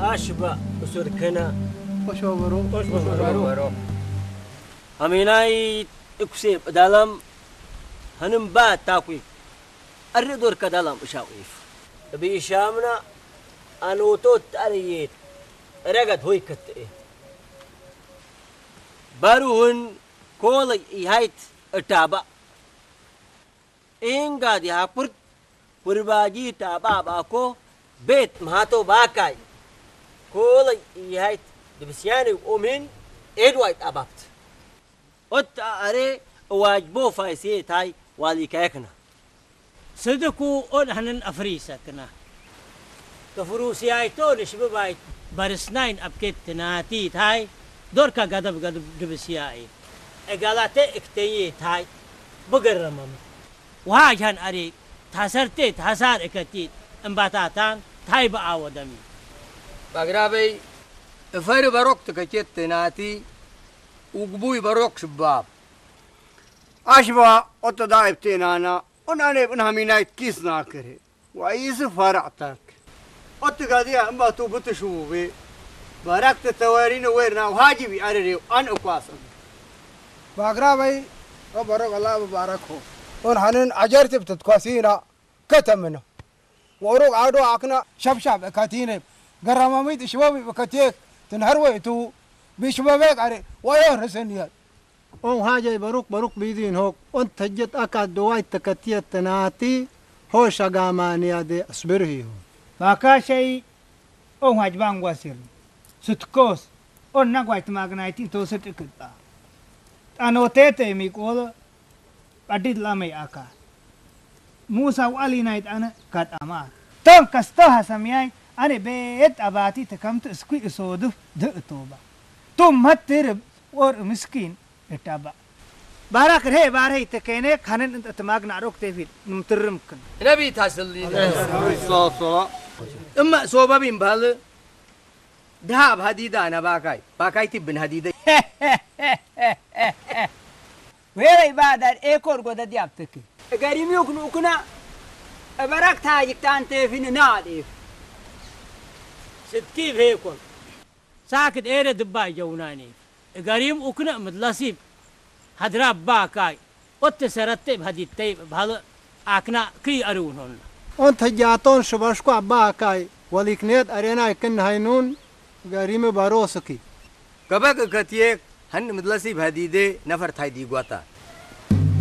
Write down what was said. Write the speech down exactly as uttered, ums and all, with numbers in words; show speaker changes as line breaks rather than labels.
أشبه أسركنا
وشوبرو
وشوبرو أميناي اكسب دالم هنم بات تاكوي الردور كدالم اشاويف بيشامنا انو توت اريت رغد هوي كت باروهن كول يهيت اتابا إنغا دي هابرت ورباجي تابا باكو بيت مهاتو باكاي كول يهيت دبسياني ومن إدوايت أبابت أت أري واجبو فايسي تاي والي كاكنا
صدقوا أن هنن أفريسكنا كفروسي هاي تونش ببايت برسنين أبكت ناتي تاي دوركا غدب غدب دبسياي إقالاتي اكتيي تاي بقرمم وهاجهن أري تحسرتي تحسار اكتيت انباتاتان تاي بقاو دمي
بقرابي فاري باروك تكتيت ناتي وقبوي باروك شباب
أشبه أتدايب تينانا وناني بنها مينايت كيس ناكره وعيس فرعتك أتقاديها أما توبت شوبي باركت التوارين ويرنا وهاجبي أريري وأن أقواسم
باقرابي وبارك الله بباركه ونحن عجرت بتتقاسينا كتمنا وروق عادو عقنا شب شب كاتيني قراماميت شبابي بكتيك تنهروي تو بشبابك عري ويهرسنيات
أو هاجي باروك باروك بيدين هوك أنت جت أكاد دواي تكتية تناتي هو شجامانيا دي أصبره
باكا شيء أو هاجبان واسير ستكوس أو نقوي تماغنايتين توسط كذا أنا وتيتي ميقول أديت لامي أكا موسى وعلي نايت أنا كات أمار توم كستوها سمياي أنا بيت أباتي تكمت اسكوي اسودف دقتوبا توم هترب ور مسكين اتابا بارك رهي بارهي تكيني خانن انت تماغ ناروك تفيد نمترمكن
نبي تاسلين
صلاة صلاة
اما صوبا بين بال دهاب هديدا انا باكاي باكاي تبن هديدا
ويري بادر ايكور غدا ديابتك غاريم يكون وكنا بارك تاجك تان تفين ناديف
ست كيف هيكون ساكت ايري دباي جوناني غريم وكنا مدلسيب هدراب باكاي وتسرتب هدي تيب بهال اكنا كي ارونون
أنت جاتون شباشكو باكاي ولكنيت أرينا يكن هينون غريم باروسكي
كبك كتيك هن مدلسي بهديدة نفر تاي دي غواتا